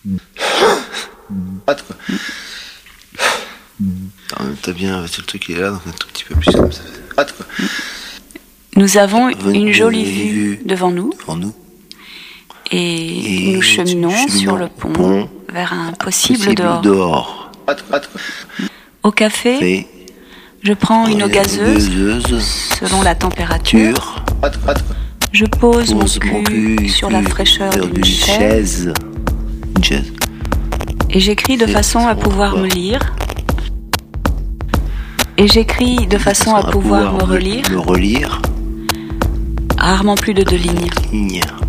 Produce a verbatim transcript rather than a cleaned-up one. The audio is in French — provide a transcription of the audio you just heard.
Hâte, quoi. T'as bien, c'est le truc qui est là, donc un tout petit peu plus comme ça. Hâte, quoi. Nous avons une jolie vue devant nous, devant nous. Et, et nous cheminons, cheminons sur le pont, pont vers un possible, possible dehors. dehors. Hâte, hâte, quoi. Au café, Fait, je prends une eau gazeuse, gazeuse selon la température. Hâte, hâte, quoi. Je pose, pose mon, cul mon cul sur la fraîcheur d'une chaise. Une chaise. Et j'écris de façon à pouvoir me lire. Et j'écris de façon à pouvoir me relire. Me relire. Rarement plus de deux lignes. Ligne.